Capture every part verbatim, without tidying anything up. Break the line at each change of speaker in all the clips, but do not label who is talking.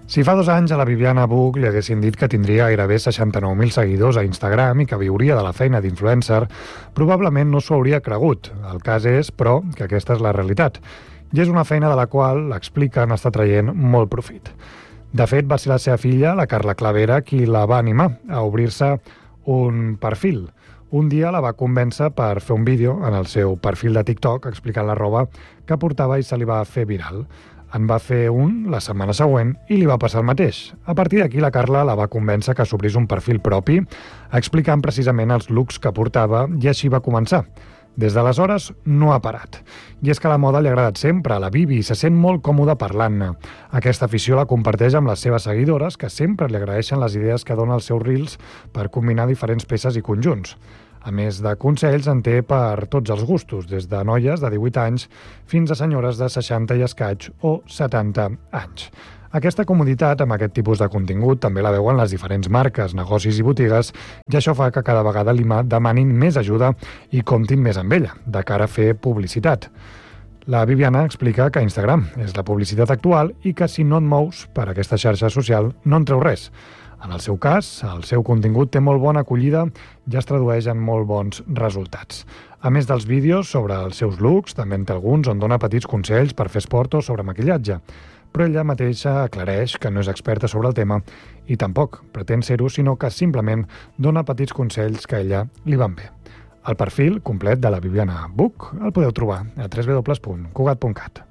Si fa dos anys a la Viviana Buch li haguessin dit que tindria gairebé seixanta-nou mil seguidors a Instagram i que viuria de la feina d'influencer, probablement no s'ho hauria cregut. El cas és, però, que aquesta és la realitat. I és una feina de la qual, l'explica, n'està traient molt profit. De fet, va ser la seva filla, la Carla Clavera, qui la va animar a obrir-se un perfil. Un dia la va convèncer per fer un vídeo en el seu perfil de TikTok explicant la roba que portava i se li va fer viral. En va fer un la setmana següent i li va passar el mateix. A partir d'aquí, la Carla la va convèncer que s'obrís un perfil propi, explicant precisament els looks que portava, i així va començar. Des d'aleshores no ha parat. I és que la moda li ha agradat sempre a la Bibi i se sent molt còmoda parlant-ne. Aquesta afició la comparteix amb les seves seguidores, que sempre li agraeixen les idees que dona als seus reels per combinar diferents peces i conjunts. A més de consells, en té per tots els gustos, des de noies de divuit anys fins a senyores de seixanta i escaig o setanta anys. Aquesta comoditat amb aquest tipus de contingut també la veuen les diferents marques, negocis i botigues, i això fa que cada vegada li demanin més ajuda i comptin més amb ella, de cara a fer publicitat. La Viviana explica que Instagram és la publicitat actual i que si no et mous per aquesta xarxa social no en treu res. En el seu cas, el seu contingut té molt bona acollida i es tradueix en molt bons resultats. A més dels vídeos sobre els seus looks, també en té alguns on dona petits consells per fer esport o sobre maquillatge. Però ella mateixa aclareix que no és experta sobre el tema i tampoc pretén ser-ho, sinó que simplement dona petits consells que a ella li van bé. El perfil complet de la Viviana Buch el podeu trobar a w w w punt cugat punt cat.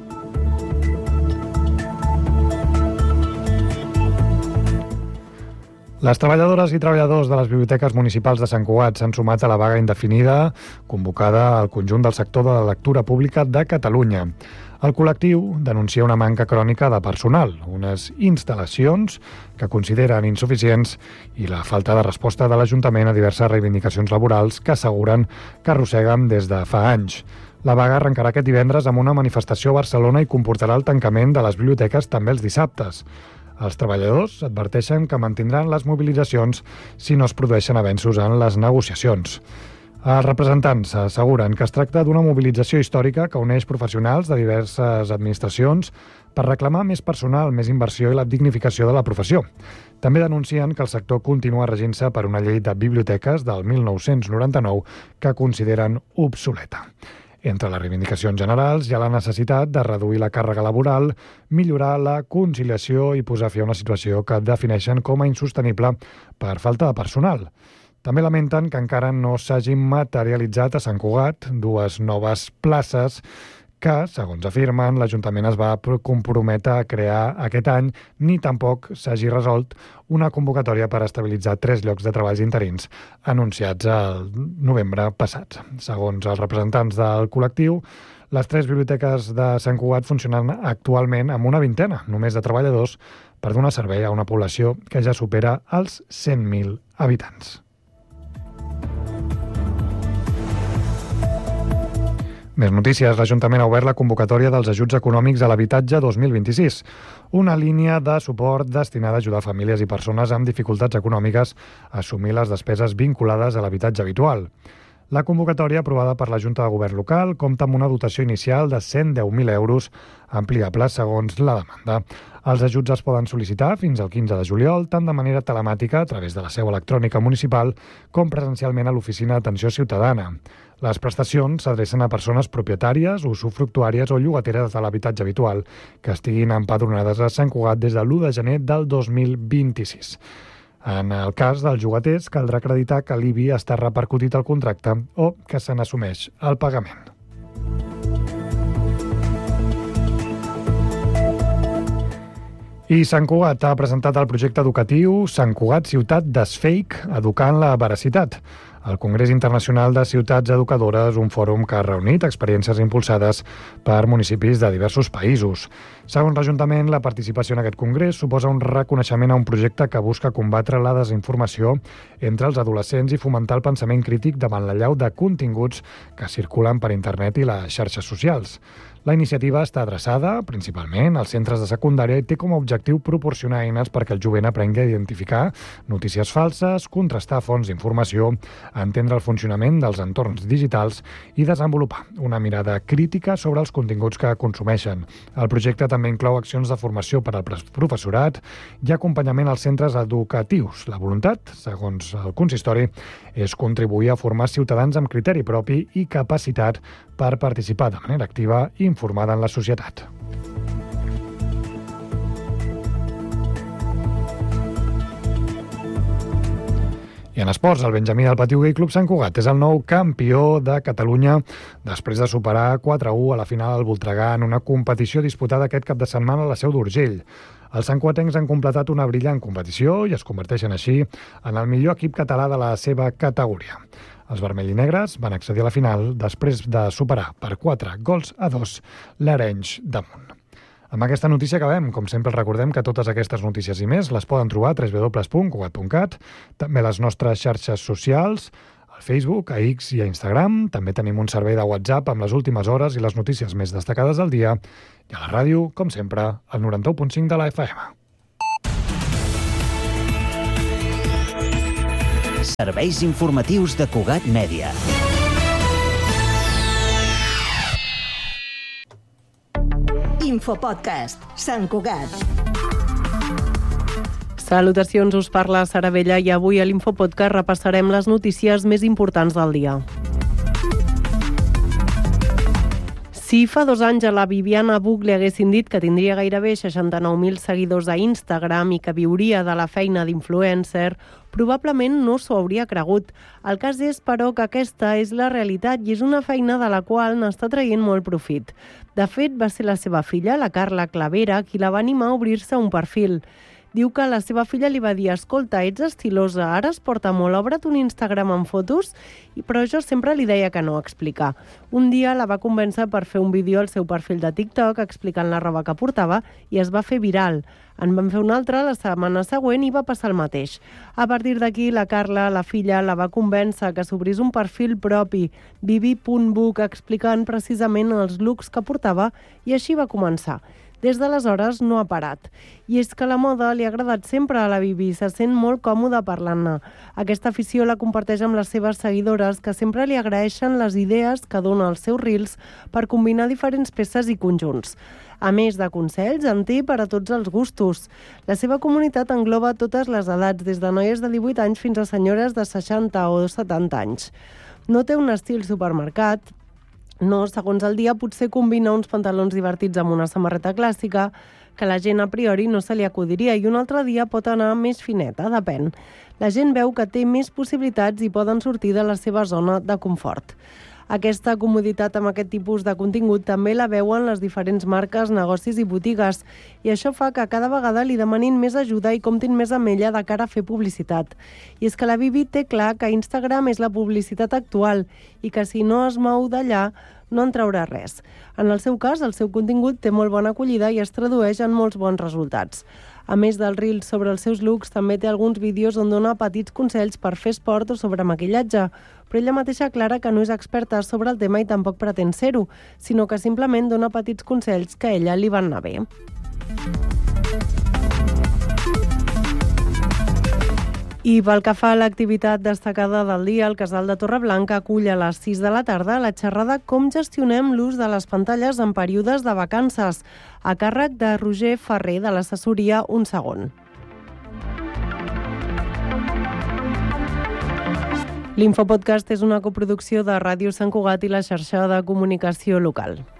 Les treballadores i treballadors de les biblioteques municipals de Sant Cugat s'han sumat a la vaga indefinida convocada al conjunt del sector de la lectura pública de Catalunya. El col·lectiu denuncia una manca crònica de personal, unes instal·lacions que consideren insuficients i la falta de resposta de l'Ajuntament a diverses reivindicacions laborals que asseguren que arrosseguen des de fa anys. La vaga arrencarà aquest divendres amb una manifestació a Barcelona i comportarà el tancament de les biblioteques també els dissabtes. Els treballadors adverteixen que mantindran les mobilitzacions si no es produeixen avenços en les negociacions. Els representants asseguren que es tracta d'una mobilització històrica que uneix professionals de diverses administracions per reclamar més personal, més inversió i la dignificació de la professió. També denuncien que el sector continua regint-se per una llei de biblioteques del mil nou-cents noranta-nou que consideren obsoleta. Entre les reivindicacions generals hi ha la necessitat de reduir la càrrega laboral, millorar la conciliació i posar fi a una situació que defineixen com a insostenible per falta de personal. També lamenten que encara no s'hagin materialitzat a Sant Cugat dues noves places que, segons afirmen, l'Ajuntament es va comprometre a crear aquest any, ni tampoc s'hagi resolt una convocatòria per estabilitzar tres llocs de treballs interins anunciats el novembre passat. Segons els representants del col·lectiu, les tres biblioteques de Sant Cugat funcionen actualment amb una vintena només de treballadors per donar servei a una població que ja supera els cent mil habitants. Més notícies. L'Ajuntament ha obert la convocatòria dels ajuts econòmics a l'habitatge dos mil vint-i-sis, una línia de suport destinada a ajudar famílies i persones amb dificultats econòmiques a assumir les despeses vinculades a l'habitatge habitual. La convocatòria, aprovada per la Junta de Govern local, compta amb una dotació inicial de cent deu mil euros, ampliables segons la demanda. Els ajuts es poden sol·licitar fins al quinze de juliol, tant de manera telemàtica, a través de la seu electrònica municipal, com presencialment a l'Oficina d'Atenció Ciutadana. Les prestacions s'adrecen a persones propietàries, usufructuàries o llogateres de l'habitatge habitual que estiguin empadronades a Sant Cugat des de l'u de gener del dos mil vint-i-sis. En el cas dels llogaters, caldrà acreditar que l'I B I està repercutit al contracte o que se n'assumeix el pagament. I Sant Cugat ha presentat el projecte educatiu Sant Cugat Ciutat Desfake, educant la veracitat. El Congrés Internacional de Ciutats Educadores, un fòrum que ha reunit experiències impulsades per municipis de diversos països. Segons l'Ajuntament, la participació en aquest congrés suposa un reconeixement a un projecte que busca combatre la desinformació entre els adolescents i fomentar el pensament crític davant l'allau de continguts que circulen per internet i les xarxes socials. La iniciativa està adreçada, principalment, als centres de secundària i té com a objectiu proporcionar eines perquè el jovent aprengui a identificar notícies falses, contrastar fonts d'informació, entendre el funcionament dels entorns digitals i desenvolupar una mirada crítica sobre els continguts que consumeixen. El projecte també inclou accions de formació per al professorat i acompanyament als centres educatius. La voluntat, segons el consistori, és contribuir a formar ciutadans amb criteri propi i capacitat per participar de manera activa i informada en la societat. I en esports, el Benjamí del Patiu Gai Club Sant Cugat és el nou campió de Catalunya després de superar quatre a u a la final al Voltregà en una competició disputada aquest cap de setmana a la Seu d'Urgell. Els santcuatencs han completat una brillant competició i es converteixen així en el millor equip català de la seva categoria. Els vermell i negres van accedir a la final després de superar per quatre gols a dos l'Arenys de Munt. Amb aquesta notícia acabem. Com sempre, recordem que totes aquestes notícies i més les poden trobar a w w w punt cugat punt cat, també a les nostres xarxes socials, al Facebook, a X i a Instagram. També tenim un servei de WhatsApp amb les últimes hores i les notícies més destacades del dia. I a la ràdio, com sempre, al noranta-u punt cinc de la F M.
Serveis informatius de Cugat Mèdia.
Infopodcast, Sant Cugat.
Salutacions, us parla Sara Vella i avui a l'Infopodcast repassarem les notícies més importants del dia. Si fa dos anys a la Viviana Buch li haguessin dit que tindria gairebé seixanta-nou mil seguidors a Instagram i que viuria de la feina d'influencer, probablement no s'ho hauria cregut. El cas és, però, que aquesta és la realitat i és una feina de la qual n'està traient molt profit. De fet, va ser la seva filla, la Carla Clavera, qui la va animar a obrir-se un perfil. Diu que la seva filla li va dir: escolta, ets estilosa, ara es porta molt, obre't un Instagram amb fotos, però jo sempre li deia que no a explicar. Un dia la va convèncer per fer un vídeo al seu perfil de TikTok explicant la roba que portava i es va fer viral. En van fer un altre la setmana següent i va passar el mateix. A partir d'aquí, la Carla, la filla, la va convèncer que s'obrís un perfil propi, vivi punt buch, explicant precisament els looks que portava, i així va començar. Des d'aleshores no ha parat. I és que la moda li ha agradat sempre a la Bibi, se sent molt còmoda parlant-ne. Aquesta afició la comparteix amb les seves seguidores, que sempre li agraeixen les idees que dona als seus reels per combinar diferents peces i conjunts. A més de consells, en té per a tots els gustos. La seva comunitat engloba totes les edats, des de noies de divuit anys fins a senyores de seixanta o setanta anys. No té un estil supermercat. No, segons el dia, potser combina uns pantalons divertits amb una samarreta clàssica, que la gent a priori no se li acudiria, i un altre dia pot anar més fineta, depèn. La gent veu que té més possibilitats i poden sortir de la seva zona de confort. Aquesta comoditat amb aquest tipus de contingut també la veuen les diferents marques, negocis i botigues, i això fa que cada vegada li demanin més ajuda i comptin més amb ella de cara a fer publicitat. I és que la Bibi té clar que Instagram és la publicitat actual i que si no es mou d'allà no en traurà res. En el seu cas, el seu contingut té molt bona acollida i es tradueix en molts bons resultats. A més del reel sobre els seus looks, també té alguns vídeos on dona petits consells per fer esport o sobre maquillatge, però ella mateixa aclara que no és experta sobre el tema i tampoc pretén ser-ho, sinó que simplement dona petits consells que a ella li van anar bé. I pel que fa a l'activitat destacada del dia, el Casal de Torreblanca acull a les sis de la tarda la xerrada Com gestionem l'ús de les pantalles en períodes de vacances, a càrrec de Roger Ferrer, de l'assessoria Un Segon. L'Infopodcast és una coproducció de Ràdio Sant Cugat i la xarxa de comunicació local.